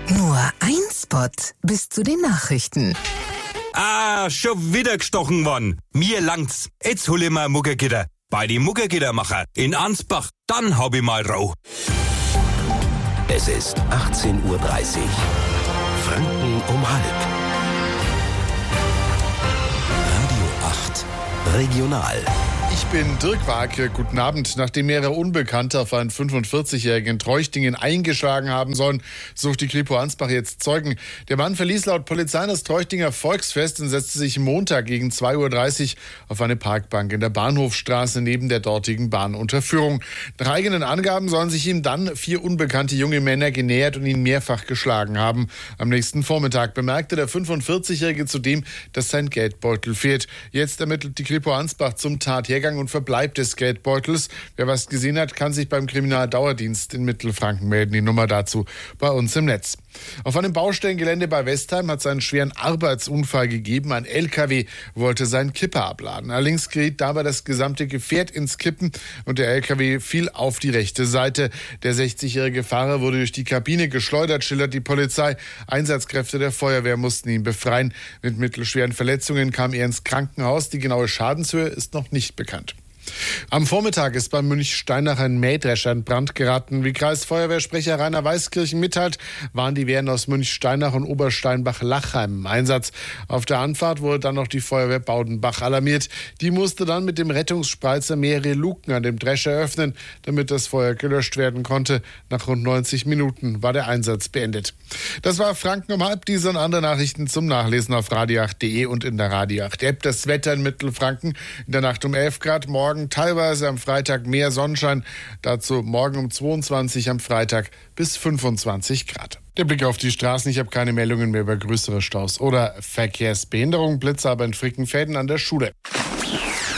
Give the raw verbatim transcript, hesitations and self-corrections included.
Nur ein Spot bis zu den Nachrichten. Ah, schon wieder gestochen worden. Mir langt's. Jetzt hol ich mal Muggergitter. Bei die Muggergittermacher in Ansbach. Dann hab ich mal Rau. Es ist achtzehn Uhr dreißig. Franken um halb. Radio acht. Regional. Ich bin Dirk Wake, guten Abend. Nachdem mehrere Unbekannte auf einen fünfundvierzigjährigen in Treuchtingen eingeschlagen haben sollen, sucht die Kripo Ansbach jetzt Zeugen. Der Mann verließ laut Polizei das Treuchtinger Volksfest und setzte sich Montag gegen zwei Uhr dreißig auf eine Parkbank in der Bahnhofstraße neben der dortigen Bahnunterführung. Nach eigenen Angaben sollen sich ihm dann vier unbekannte junge Männer genähert und ihn mehrfach geschlagen haben. Am nächsten Vormittag bemerkte der fünfundvierzigjährige zudem, dass sein Geldbeutel fehlt. Jetzt ermittelt die Kripo Ansbach zum Tathergang und Verbleib des Geldbeutels. Wer was gesehen hat, kann sich beim Kriminaldauerdienst in Mittelfranken melden. Die Nummer dazu bei uns im Netz. Auf einem Baustellengelände bei Westheim hat es einen schweren Arbeitsunfall gegeben. Ein L K W wollte seinen Kipper abladen. Allerdings geriet dabei das gesamte Gefährt ins Kippen und der L K W fiel auf die rechte Seite. Der sechzigjährige Fahrer wurde durch die Kabine geschleudert, schildert die Polizei. Einsatzkräfte der Feuerwehr mussten ihn befreien. Mit mittelschweren Verletzungen kam er ins Krankenhaus. Die genaue Schadenshöhe ist noch nicht bekannt. Am Vormittag ist beim Münchsteinach ein Mähdrescher in Brand geraten. Wie Kreisfeuerwehrsprecher Rainer Weißkirchen mitteilt, waren die Wehren aus Münchsteinach und Obersteinbach-Lachheim im Einsatz. Auf der Anfahrt wurde dann noch die Feuerwehr Baudenbach alarmiert. Die musste dann mit dem Rettungsspreizer mehrere Luken an dem Drescher öffnen, damit das Feuer gelöscht werden konnte. Nach rund neunzig Minuten war der Einsatz beendet. Das war Franken um halb. Diese und andere Nachrichten zum Nachlesen auf radio acht punkt de und in der Radio acht App. Das Wetter in Mittelfranken in der Nacht um elf Grad, morgen teilweise am Freitag mehr Sonnenschein. Dazu morgen um zweiundzwanzig, am Freitag bis fünfundzwanzig Grad. Der Blick auf die Straßen. Ich habe keine Meldungen mehr über größere Staus oder Verkehrsbehinderung. Blitzer aber in Frickenfäden an der Schule.